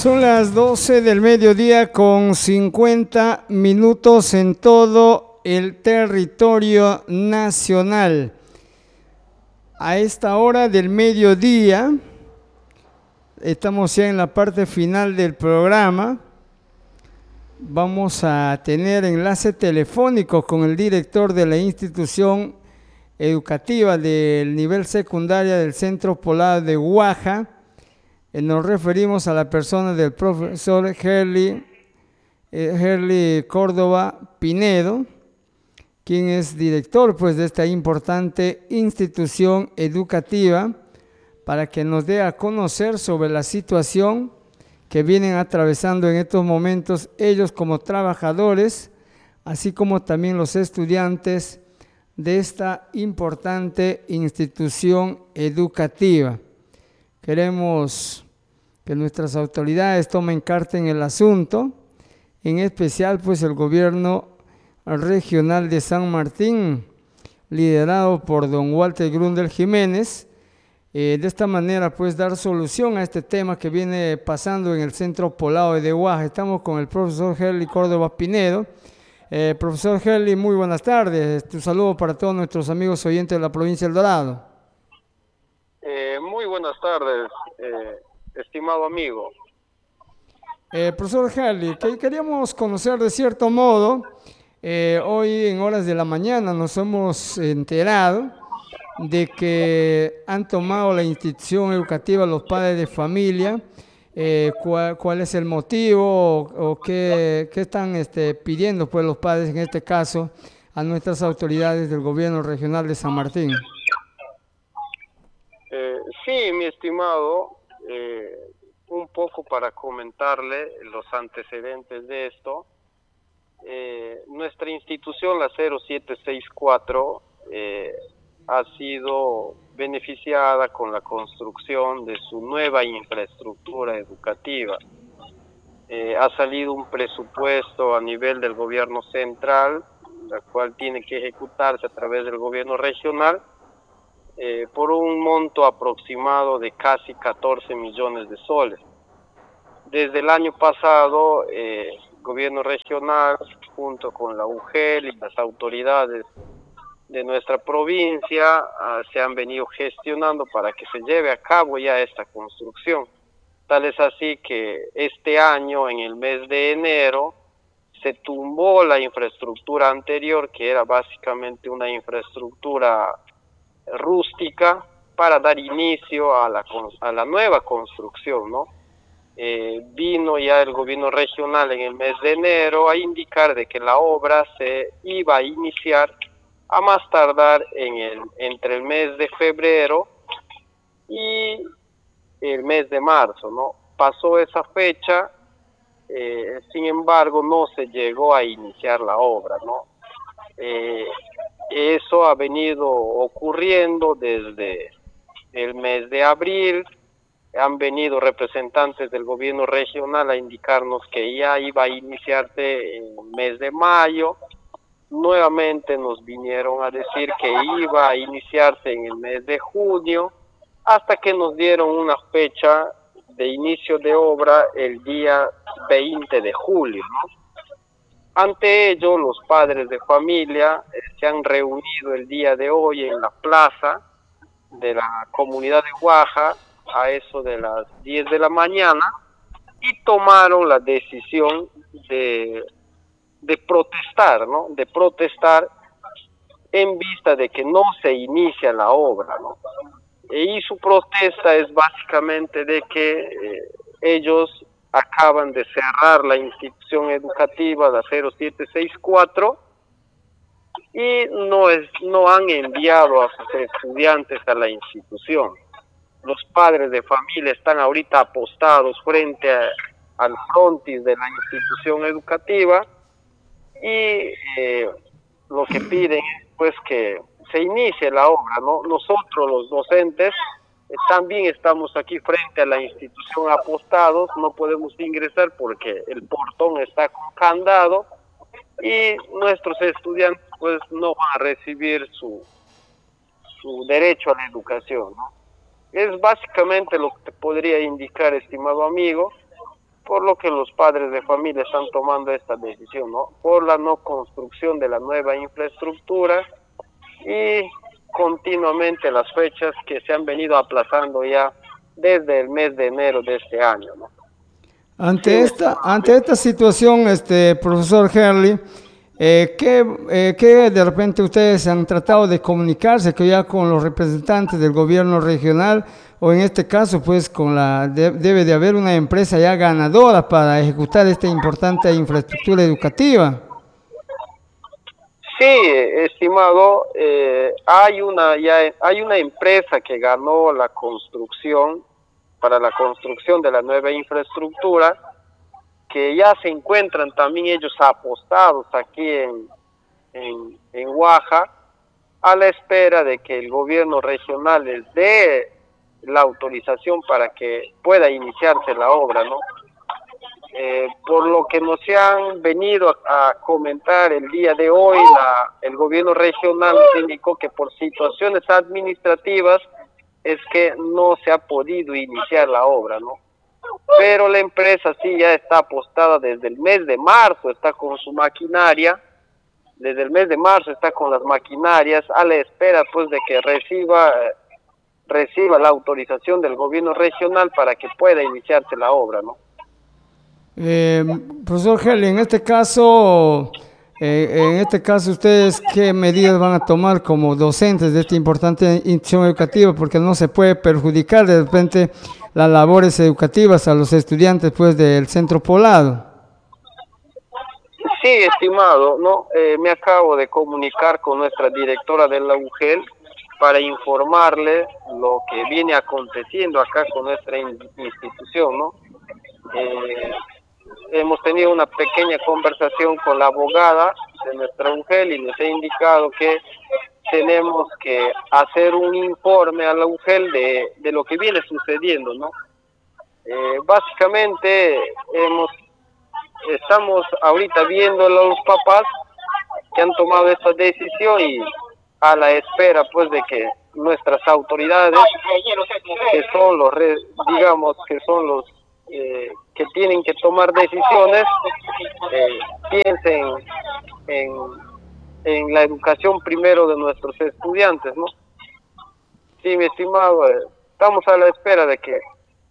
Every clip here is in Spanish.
Son las 12 del mediodía con 50 minutos en todo el territorio nacional. A esta hora del mediodía, estamos ya en la parte final del programa. Vamos a tener enlace telefónico con el director de la institución educativa del nivel secundaria del Centro Poblado de Huaja. Nos referimos a la persona del profesor Herli Córdoba Pinedo, quien es director pues, de esta importante institución educativa, para que nos dé a conocer sobre la situación que vienen atravesando en estos momentos ellos como trabajadores, así como también los estudiantes de esta importante institución educativa. Queremos que nuestras autoridades tomen carta en el asunto, en especial pues el gobierno regional de San Martín, liderado por don Walter Grundel Jiménez, de esta manera pues dar solución a este tema que viene pasando en el Centro Poblado de Huaja. Estamos con el profesor Herli Córdoba Pinedo. Profesor Herli, muy buenas tardes. Tu saludo para todos nuestros amigos oyentes de la provincia del Dorado. Muy buenas tardes, estimado amigo. Profesor Herli, queríamos conocer de cierto modo, hoy en horas de la mañana nos hemos enterado de que han tomado la institución educativa los padres de familia. ¿Cuál es el motivo o qué están pidiendo pues los padres en este caso a nuestras autoridades del gobierno regional de San Martín? Sí, mi estimado, un poco para comentarle los antecedentes de esto. Nuestra institución, la 0764, ha sido beneficiada con la construcción de su nueva infraestructura educativa. Ha salido un presupuesto a nivel del gobierno central, la cual tiene que ejecutarse a través del gobierno regional, por un monto aproximado de casi 14 millones de soles. Desde el año pasado, el gobierno regional, junto con la UGEL y las autoridades de nuestra provincia, se han venido gestionando para que se lleve a cabo ya esta construcción. Tal es así que este año, en el mes de enero, se tumbó la infraestructura anterior, que era básicamente una infraestructura rústica, para dar inicio a la nueva construcción, ¿no? Vino ya el gobierno regional en el mes de enero a indicar de que la obra se iba a iniciar a más tardar entre el mes de febrero y el mes de marzo, ¿no? Pasó esa fecha, sin embargo no se llegó a iniciar la obra, ¿no? Eso ha venido ocurriendo desde el mes de abril. Han venido representantes del gobierno regional a indicarnos que ya iba a iniciarse en el mes de mayo. Nuevamente nos vinieron a decir que iba a iniciarse en el mes de junio, hasta que nos dieron una fecha de inicio de obra el día 20 de julio, ¿no? Ante ello, los padres de familia se han reunido el día de hoy en la plaza de la comunidad de Huaja a eso de las 10 de la mañana y tomaron la decisión de protestar, ¿no? De protestar en vista de que no se inicia la obra, ¿no? Y su protesta es básicamente de que ellos acaban de cerrar la institución educativa, la 0764, y no han enviado a sus estudiantes a la institución. Los padres de familia están ahorita apostados frente al frontis de la institución educativa y lo que piden es pues que se inicie la obra, ¿no? Nosotros los docentes también estamos aquí frente a la institución apostados, no podemos ingresar porque el portón está con candado y nuestros estudiantes pues no van a recibir su derecho a la educación, ¿no? Es básicamente lo que te podría indicar, estimado amigo. por lo que los padres de familia están tomando esta decisión, ¿no? Por la no construcción de la nueva infraestructura y continuamente las fechas que se han venido aplazando ya desde el mes de enero de este año, ¿no? Ante esta situación, profesor Herli, ¿qué de repente ustedes han tratado de comunicarse que ya con los representantes del gobierno regional o en este caso pues debe de haber una empresa ya ganadora para ejecutar esta importante infraestructura educativa? Sí, estimado, hay una empresa que ganó la construcción para la construcción de la nueva infraestructura, que ya se encuentran también ellos apostados aquí en Huaja, a la espera de que el gobierno regional les dé la autorización para que pueda iniciarse la obra, ¿no? Por lo que nos han venido a comentar el día de hoy, el gobierno regional nos indicó que por situaciones administrativas es que no se ha podido iniciar la obra, ¿no? Pero la empresa sí ya está apostada desde el mes de marzo, está con su maquinaria, desde el mes de marzo está con las maquinarias, a la espera pues de que reciba la autorización del gobierno regional para que pueda iniciarse la obra, ¿no? Profesor Herli, en este caso, ¿ustedes qué medidas van a tomar como docentes de esta importante institución educativa? Porque no se puede perjudicar de repente las labores educativas a los estudiantes pues del Centro Poblado. Sí, estimado, ¿no? Me acabo de comunicar con nuestra directora de la UGEL para informarle lo que viene aconteciendo acá con nuestra institución, ¿no? Hemos tenido una pequeña conversación con la abogada de nuestra UGEL y nos ha indicado que tenemos que hacer un informe a la UGEL de lo que viene sucediendo, ¿no? Básicamente estamos ahorita viendo a los papás que han tomado esta decisión y a la espera pues de que nuestras autoridades, que son los que tienen que tomar decisiones, piensen en la educación primero de nuestros estudiantes, ¿no? Sí, mi estimado, estamos a la espera de qué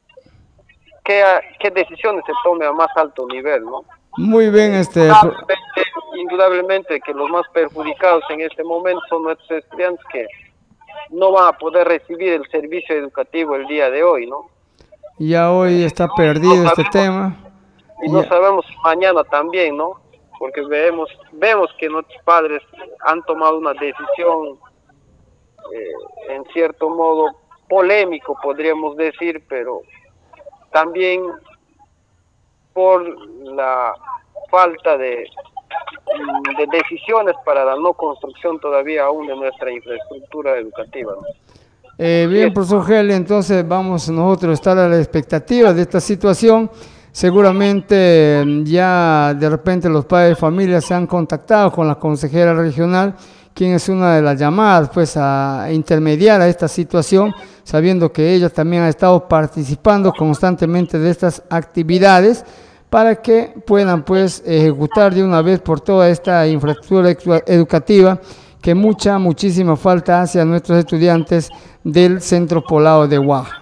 decisiones se tome a más alto nivel, ¿no? Muy bien, indudablemente que los más perjudicados en este momento son nuestros estudiantes que no van a poder recibir el servicio educativo el día de hoy, ¿no? Ya hoy está perdido este tema. Y no sabemos mañana también, ¿no? Porque vemos que nuestros padres han tomado una decisión en cierto modo polémico, podríamos decir, pero también por la falta de decisiones para la no construcción todavía aún de nuestra infraestructura educativa, ¿no? Bien, profesor Herli, entonces vamos nosotros a estar a la expectativa de esta situación. Seguramente ya de repente los padres de familia se han contactado con la consejera regional, quien es una de las llamadas pues a intermediar a esta situación, sabiendo que ella también ha estado participando constantemente de estas actividades para que puedan pues ejecutar de una vez por toda esta infraestructura educativa que muchísima falta hace a nuestros estudiantes del Centro Poblado de Huaja.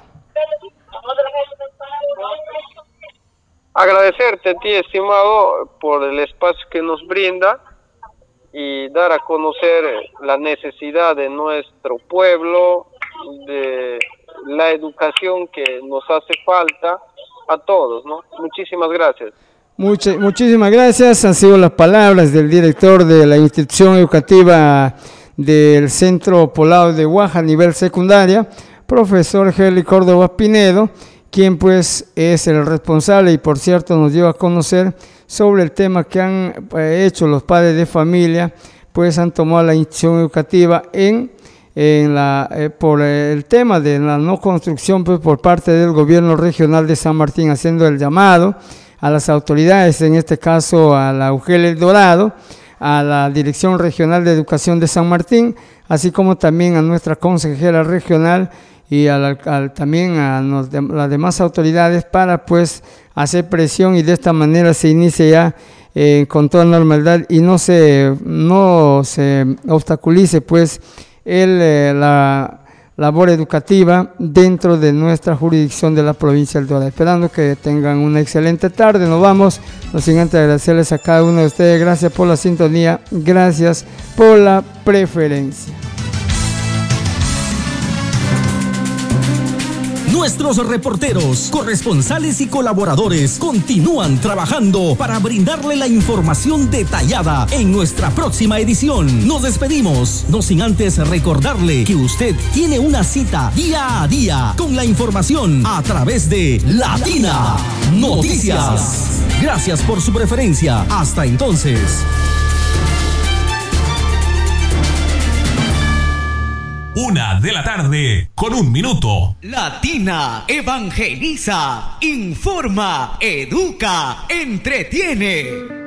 Agradecerte a ti, estimado, por el espacio que nos brinda y dar a conocer la necesidad de nuestro pueblo, de la educación que nos hace falta a todos, ¿no? Muchísimas gracias. Muchísimas gracias. Han sido las palabras del director de la institución educativa del Centro Poblado de Huaja a nivel secundaria, profesor Herli Córdoba Pinedo, quien pues es el responsable y por cierto nos dio a conocer sobre el tema que han hecho los padres de familia, pues han tomado la institución educativa por el tema de la no construcción pues, por parte del gobierno regional de San Martín, haciendo el llamado a las autoridades, en este caso a la UGEL El Dorado, a la Dirección Regional de Educación de San Martín, así como también a nuestra consejera regional y también a las demás autoridades para pues hacer presión y de esta manera se inicie ya con toda normalidad y no se obstaculice pues la labor educativa dentro de nuestra jurisdicción de la provincia del Dora. Esperando que tengan una excelente tarde. Nos vamos, no sin antes agradecerles a cada uno de ustedes. Gracias por la sintonía, gracias por la preferencia. Nuestros reporteros, corresponsales y colaboradores continúan trabajando para brindarle la información detallada en nuestra próxima edición. Nos despedimos, no sin antes recordarle que usted tiene una cita día a día con la información a través de Latina Noticias. Gracias por su preferencia. Hasta entonces. 1:01 p.m. Latina evangeliza, informa, educa, entretiene.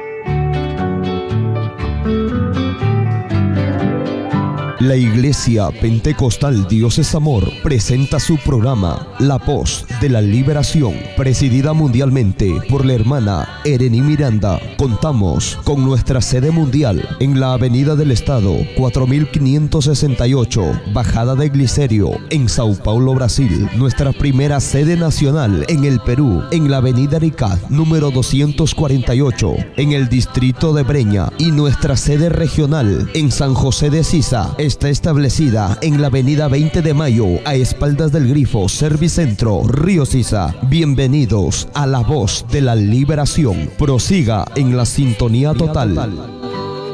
La Iglesia Pentecostal Dios es Amor presenta su programa La Voz de la Liberación, presidida mundialmente por la hermana Ereni Miranda. Contamos con nuestra sede mundial en la Avenida del Estado 4568, Bajada de Glicerio, en Sao Paulo, Brasil. Nuestra primera sede nacional en el Perú, en la Avenida Arica, número 248, en el distrito de Breña. Y nuestra sede regional en San José de Sisa está establecida en la avenida 20 de Mayo, a espaldas del Grifo Servicentro, Río Sisa. Bienvenidos a La Voz de la Liberación. Prosiga en la sintonía total.